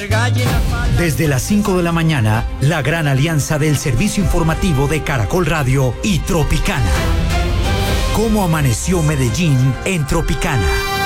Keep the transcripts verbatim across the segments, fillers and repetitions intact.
Desde las cinco de la mañana, la gran alianza del servicio informativo de Caracol Radio y Tropicana. ¿Cómo amaneció Medellín en Tropicana?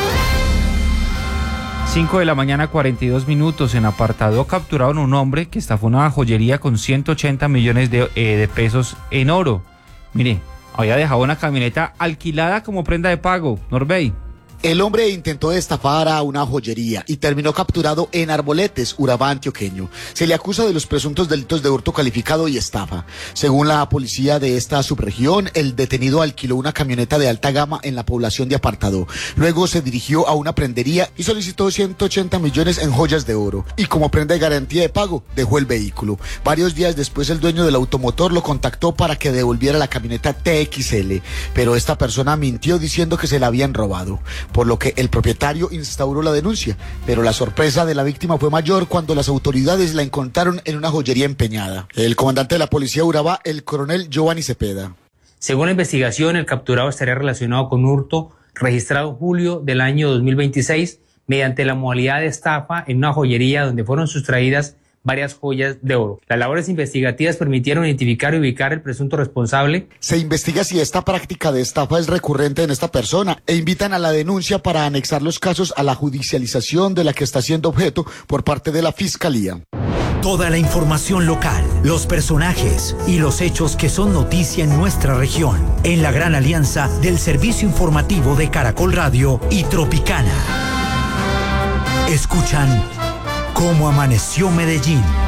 cinco de la mañana, cuarenta y dos minutos. En Apartadó capturaron un hombre que estafó una joyería con ciento ochenta millones de, eh, de pesos en oro. Mire, había dejado una camioneta alquilada como prenda de pago. Norbey. El hombre intentó estafar a una joyería y terminó capturado en Arboletes, Urabá antioqueño. Se le acusa de los presuntos delitos de hurto calificado y estafa. Según la policía de esta subregión, el detenido alquiló una camioneta de alta gama en la población de Apartadó. Luego se dirigió a una prendería y solicitó ciento ochenta millones en joyas de oro. Y como prenda de garantía de pago, dejó el vehículo. Varios días después, el dueño del automotor lo contactó para que devolviera la camioneta T X L. Pero esta persona mintió diciendo que se la habían robado, por lo que el propietario instauró la denuncia, pero la sorpresa de la víctima fue mayor cuando las autoridades la encontraron en una joyería empeñada. El comandante de la policía de Urabá, el coronel Giovanni Cepeda. Según la investigación, el capturado estaría relacionado con hurto registrado en julio del año dos mil veintiséis mediante la modalidad de estafa en una joyería donde fueron sustraídas varias joyas de oro. Las labores investigativas permitieron identificar y ubicar el presunto responsable. Se investiga si esta práctica de estafa es recurrente en esta persona e invitan a la denuncia para anexar los casos a la judicialización de la que está siendo objeto por parte de la Fiscalía. Toda la información local, los personajes y los hechos que son noticia en nuestra región, en la gran alianza del servicio informativo de Caracol Radio y Tropicana. Escuchan ¿Cómo amaneció Medellín?